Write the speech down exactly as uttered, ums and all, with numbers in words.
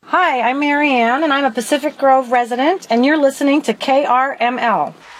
Hi, I'm Mary Ann, and I'm a Pacific Grove resident, and you're listening to K R M L.